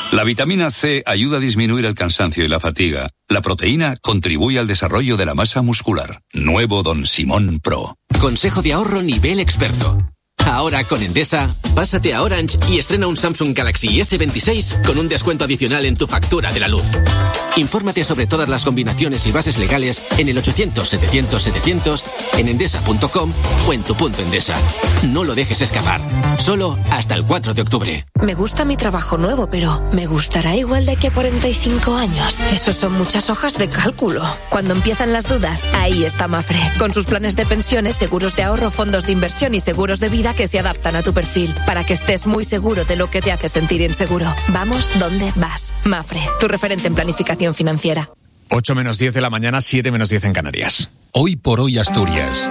La vitamina C ayuda a disminuir el cansancio y la fatiga. La proteína contribuye al desarrollo de la masa muscular. Nuevo Don Simón Pro. Consejo de ahorro nivel experto. Ahora con Endesa, pásate a Orange y estrena un Samsung Galaxy S26 con un descuento adicional en tu factura de la luz. Infórmate sobre todas las combinaciones y bases legales en el 800-700-700, en endesa.com o en tu punto Endesa. No lo dejes escapar. Solo hasta el 4 de octubre. Me gusta mi trabajo nuevo, pero ¿me gustará igual de aquí a 45 años? Esos son muchas hojas de cálculo. Cuando empiezan las dudas, ahí está Mapfre. Con sus planes de pensiones, seguros de ahorro, fondos de inversión y seguros de vida que se adaptan a tu perfil, para que estés muy seguro de lo que te hace sentir inseguro. Vamos donde vas. Mapfre, tu referente en planificación financiera. 8 menos 10 de la mañana, 7 menos 10 en Canarias. Hoy por hoy Asturias.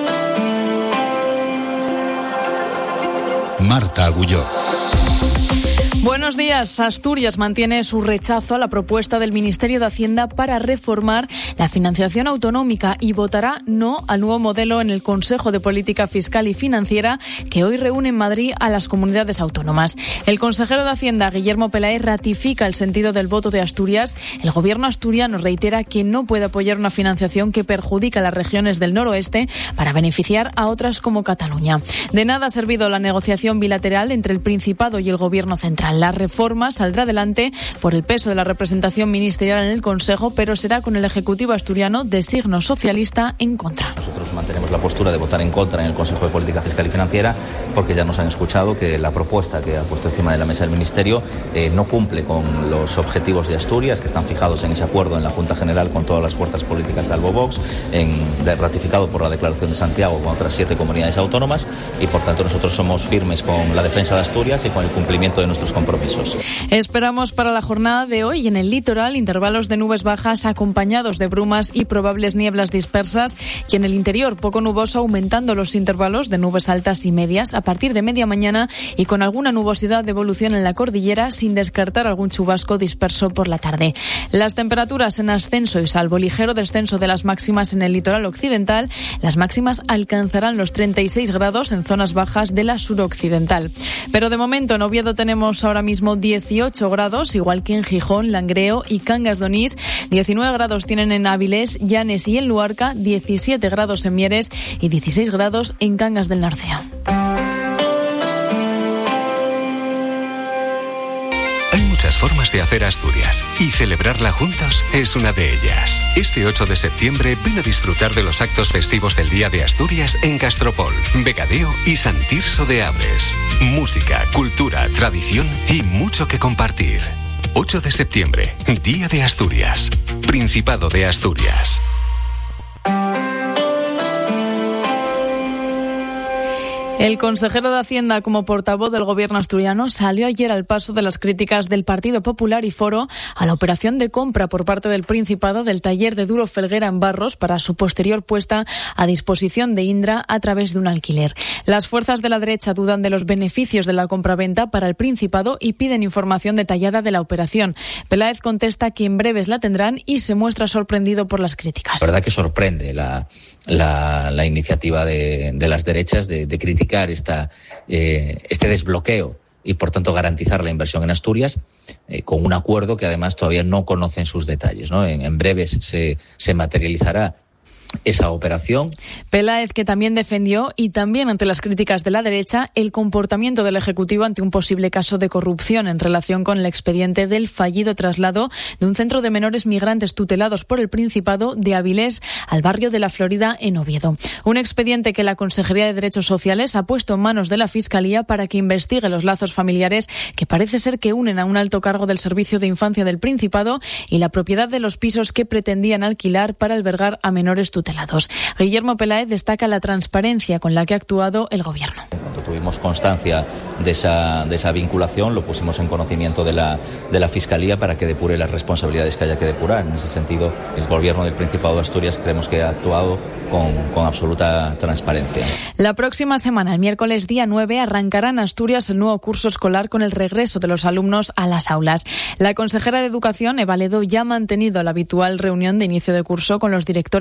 Marta Agulló. Buenos días. Asturias mantiene su rechazo a la propuesta del Ministerio de Hacienda para reformar la financiación autonómica y votará no al nuevo modelo en el Consejo de Política Fiscal y Financiera que hoy reúne en Madrid a las comunidades autónomas. El consejero de Hacienda, Guillermo Peláez, ratifica el sentido del voto de Asturias. El gobierno asturiano reitera que no puede apoyar una financiación que perjudica a las regiones del noroeste para beneficiar a otras como Cataluña. De nada ha servido la negociación bilateral entre el Principado y el gobierno central. La reforma saldrá adelante por el peso de la representación ministerial en el Consejo, pero será con el Ejecutivo asturiano de signo socialista en contra. Nosotros mantenemos la postura de votar en contra en el Consejo de Política Fiscal y Financiera porque ya nos han escuchado que la propuesta que ha puesto encima de la mesa el Ministerio no cumple con los objetivos de Asturias, que están fijados en ese acuerdo en la Junta General con todas las fuerzas políticas salvo Vox, ratificado por la Declaración de Santiago con otras 7 comunidades autónomas, y por tanto nosotros somos firmes con la defensa de Asturias y con el cumplimiento de nuestros compromisos. Esperamos para la jornada de hoy en el litoral intervalos de nubes bajas acompañados de brumas y probables nieblas dispersas, y en el interior poco nuboso, aumentando los intervalos de nubes altas y medias a partir de media mañana y con alguna nubosidad de evolución en la cordillera, sin descartar algún chubasco disperso por la tarde. Las temperaturas en ascenso y salvo ligero descenso de las máximas en el litoral occidental, las máximas alcanzarán los 36 grados en zonas bajas de la suroccidental. Pero de momento en Oviedo tenemos ahora mismo 18 grados, igual que en Gijón, Langreo y Cangas de Onís. 19 grados tienen en Avilés, Llanes y en Luarca, 17 grados en Mieres y 16 grados en Cangas del Narcea. Hay muchas formas de hacer Asturias y celebrarla juntos es una de ellas. Este 8 de septiembre ven a disfrutar de los actos festivos del Día de Asturias en Castropol, Vegadeo y Sant Tirso de Abres. Música, cultura, tradición y mucho que compartir. 8 de septiembre, Día de Asturias. Principado de Asturias. El consejero de Hacienda, como portavoz del gobierno asturiano, salió ayer al paso de las críticas del Partido Popular y Foro a la operación de compra por parte del Principado del taller de Duro Felguera en Barros para su posterior puesta a disposición de Indra a través de un alquiler. Las fuerzas de la derecha dudan de los beneficios de la compraventa para el Principado y piden información detallada de la operación. Peláez contesta que en breves la tendrán y se muestra sorprendido por las críticas. La verdad que sorprende la iniciativa de las derechas de criticar este desbloqueo y por tanto garantizar la inversión en Asturias con un acuerdo que además todavía no conocen sus detalles, ¿no? En breves se materializará esa operación. Peláez, que también defendió, y también ante las críticas de la derecha, el comportamiento del Ejecutivo ante un posible caso de corrupción en relación con el expediente del fallido traslado de un centro de menores migrantes tutelados por el Principado de Avilés al barrio de La Florida en Oviedo. Un expediente que la Consejería de Derechos Sociales ha puesto en manos de la Fiscalía para que investigue los lazos familiares que parece ser que unen a un alto cargo del Servicio de Infancia del Principado y la propiedad de los pisos que pretendían alquilar para albergar a menores tutelados. Guillermo Peláez destaca la transparencia con la que ha actuado el Gobierno. Cuando tuvimos constancia de esa vinculación, lo pusimos en conocimiento de la Fiscalía para que depure las responsabilidades que haya que depurar. En ese sentido, el Gobierno del Principado de Asturias creemos que ha actuado con absoluta transparencia. La próxima semana, el miércoles día 9, arrancará en Asturias el nuevo curso escolar con el regreso de los alumnos a las aulas. La consejera de Educación, Eva Ledo, ya ha mantenido la habitual reunión de inicio de curso con los directores de los centros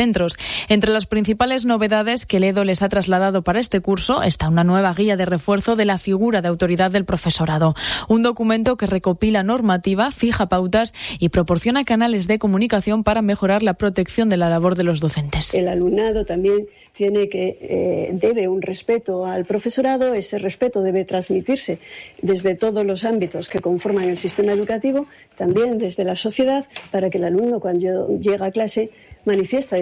centros. Entre las principales novedades que el EDO les ha trasladado para este curso está una nueva guía de refuerzo de la figura de autoridad del profesorado. Un documento que recopila normativa, fija pautas y proporciona canales de comunicación para mejorar la protección de la labor de los docentes. El alumnado también debe un respeto al profesorado. Ese respeto debe transmitirse desde todos los ámbitos que conforman el sistema educativo, también desde la sociedad, para que el alumno, cuando llega a clase, manifiesta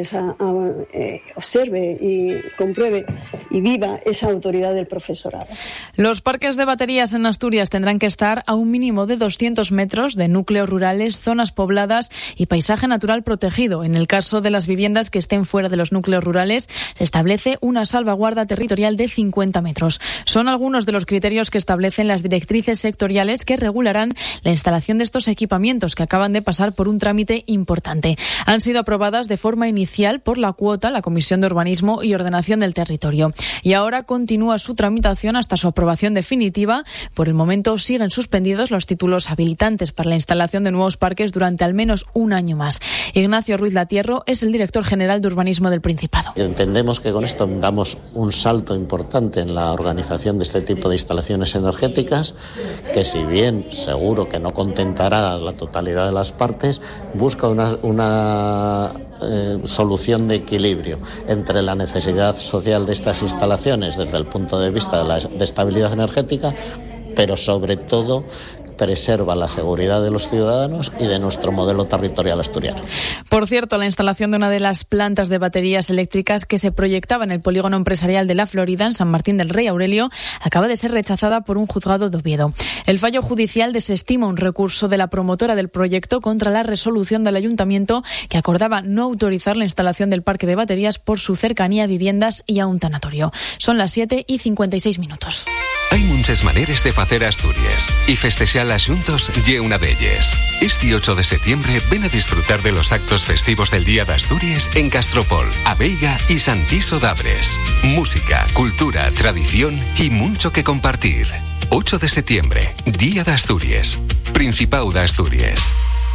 observe y compruebe y viva esa autoridad del profesorado. Los parques de baterías en Asturias tendrán que estar a un mínimo de 200 metros de núcleos rurales, zonas pobladas y paisaje natural protegido. En el caso de las viviendas que estén fuera de los núcleos rurales, se establece una salvaguarda territorial de 50 metros. Son algunos de los criterios que establecen las directrices sectoriales que regularán la instalación de estos equipamientos, que acaban de pasar por un trámite importante. Han sido aprobadas de forma inicial por la cuota, la Comisión de Urbanismo y Ordenación del Territorio. Y ahora continúa su tramitación hasta su aprobación definitiva. Por el momento siguen suspendidos los títulos habilitantes para la instalación de nuevos parques durante al menos un año más. Ignacio Ruiz Latierro es el director general de Urbanismo del Principado. Entendemos que con esto damos un salto importante en la organización de este tipo de instalaciones energéticas, que si bien seguro que no contentará a la totalidad de las partes, busca una solución de equilibrio entre la necesidad social de estas instalaciones desde el punto de vista de estabilidad energética, pero sobre todo preserva la seguridad de los ciudadanos y de nuestro modelo territorial asturiano. Por cierto, la instalación de una de las plantas de baterías eléctricas que se proyectaba en el polígono empresarial de La Florida, en San Martín del Rey Aurelio, acaba de ser rechazada por un juzgado de Oviedo. El fallo judicial desestima un recurso de la promotora del proyecto contra la resolución del ayuntamiento que acordaba no autorizar la instalación del parque de baterías por su cercanía a viviendas y a un tanatorio. Son las 7:56. Hay muchas maneras de hacer Asturias y festejarlas juntos y una de ellas. Este 8 de septiembre ven a disfrutar de los actos festivos del Día de Asturias en Castropol, Abeiga y Santiso d'Abres. Música, cultura, tradición y mucho que compartir. 8 de septiembre, Día de Asturias. Principado de Asturias.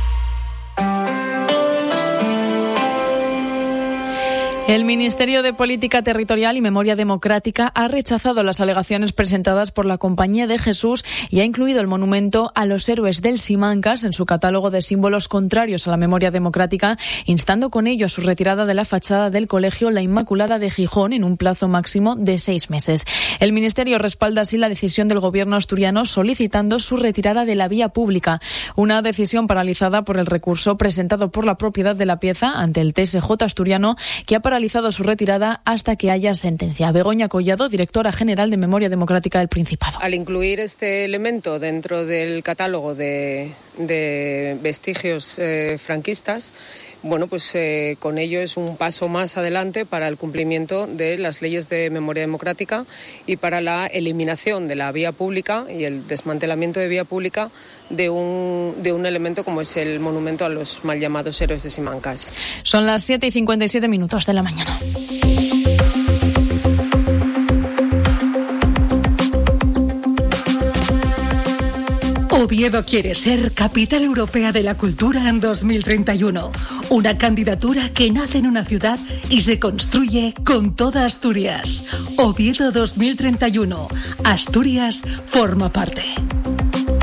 El Ministerio de Política Territorial y Memoria Democrática ha rechazado las alegaciones presentadas por la Compañía de Jesús y ha incluido el monumento a los héroes del Simancas en su catálogo de símbolos contrarios a la memoria democrática, instando con ello a su retirada de la fachada del Colegio La Inmaculada de Gijón en un plazo máximo de 6 meses. El Ministerio respalda así la decisión del Gobierno asturiano solicitando su retirada de la vía pública, una decisión paralizada por el recurso presentado por la propiedad de la pieza ante el TSJ asturiano, que ha paralizado su retirada hasta que haya sentencia. Begoña Collado, directora general de Memoria Democrática del Principado. Al incluir este elemento dentro del catálogo de vestigios franquistas, con ello es un paso más adelante para el cumplimiento de las leyes de memoria democrática y para la eliminación de la vía pública y el desmantelamiento de vía pública de un elemento como es el monumento a los mal llamados héroes de Simancas. Son las 7:57 de la mañana. Oviedo quiere ser Capital Europea de la Cultura en 2031. Una candidatura que nace en una ciudad y se construye con toda Asturias. Oviedo 2031. Asturias forma parte.